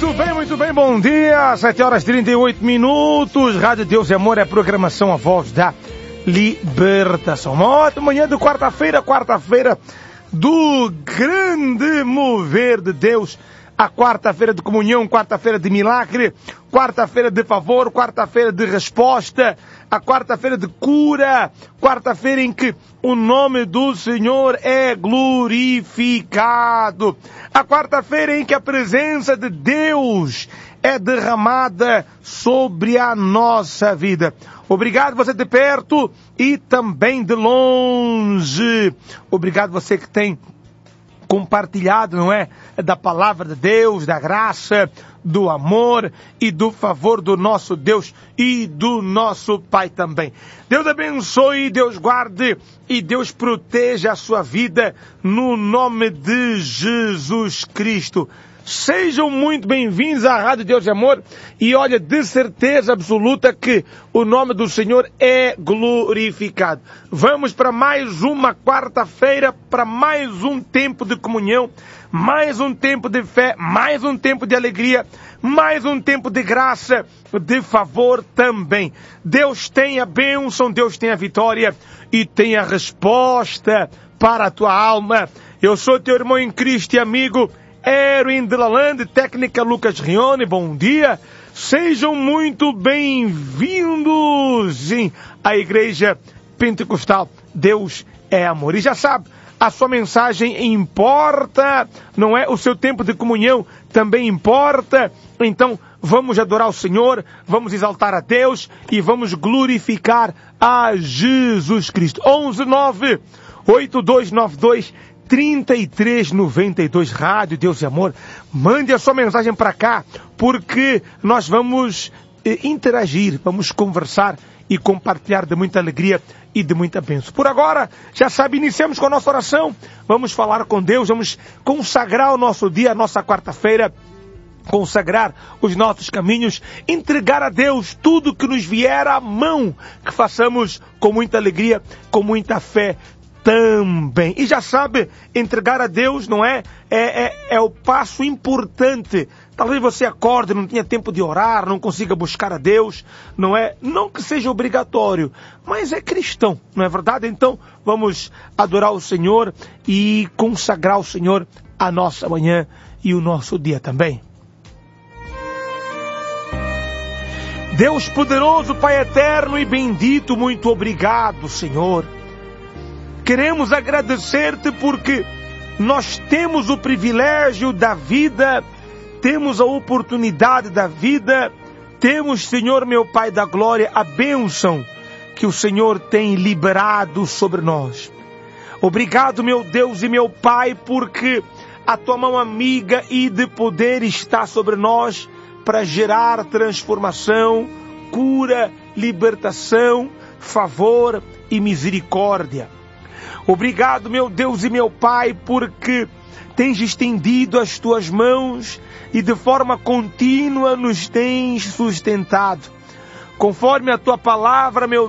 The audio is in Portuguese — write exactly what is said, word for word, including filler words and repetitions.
Muito bem, muito bem, bom dia, sete horas e trinta e oito minutos, Rádio Deus e Amor é a programação A Voz da Libertação. Uma ótima manhã de quarta-feira, quarta-feira do grande mover de Deus, a quarta-feira de comunhão, quarta-feira de milagre, quarta-feira de favor, quarta-feira de resposta, a quarta-feira de cura, quarta-feira em que o nome do Senhor é glorificado, a quarta-feira em que a presença de Deus é derramada sobre a nossa vida. Obrigado você de perto e também de longe. Obrigado você que tem compartilhado, não é? Da palavra de Deus, da graça, do amor e do favor do nosso Deus e do nosso Pai também. Deus abençoe, Deus guarde e Deus proteja a sua vida no nome de Jesus Cristo. Sejam muito bem-vindos à Rádio Deus e Amor e olha, de certeza absoluta que o nome do Senhor é glorificado. Vamos para mais uma quarta-feira, para mais um tempo de comunhão, mais um tempo de fé, mais um tempo de alegria, mais um tempo de graça, de favor também. Deus tem a bênção, Deus tem a vitória e tem a resposta para a tua alma. Eu sou teu irmão em Cristo e amigo Erwin de Lalande, técnica Lucas Rione, bom dia. Sejam muito bem-vindos à Igreja Pentecostal. Deus é amor. E já sabe, a sua mensagem importa, não é? O seu tempo de comunhão também importa. Então, vamos adorar o Senhor, vamos exaltar a Deus e vamos glorificar a Jesus Cristo. onze nove oito dois nove dois trinta e três noventa e dois, Rádio Deus e Amor. Mande a sua mensagem para cá, porque nós vamos eh, interagir, vamos conversar e compartilhar de muita alegria e de muita bênção. Por agora, já sabe, iniciamos com a nossa oração. Vamos falar com Deus, vamos consagrar o nosso dia, a nossa quarta-feira, consagrar os nossos caminhos, entregar a Deus tudo que nos vier à mão, que façamos com muita alegria, com muita fé também. E já sabe, entregar a Deus, não é? É, é, é o passo importante. Talvez você acorde, não tenha tempo de orar, não consiga buscar a Deus, não é? Não que seja obrigatório, mas é cristão, não é verdade? Então, vamos adorar o Senhor e consagrar ao Senhor a nossa manhã e o nosso dia também. Deus poderoso, Pai eterno e bendito, muito obrigado, Senhor. Queremos agradecer-te porque nós temos o privilégio da vida, temos a oportunidade da vida, temos, Senhor, meu Pai da glória, a bênção que o Senhor tem liberado sobre nós. Obrigado, meu Deus e meu Pai, porque a tua mão amiga e de poder está sobre nós para gerar transformação, cura, libertação, favor e misericórdia. Obrigado, meu Deus e meu Pai, porque tens estendido as tuas mãos e de forma contínua nos tens sustentado. Conforme a tua palavra, meu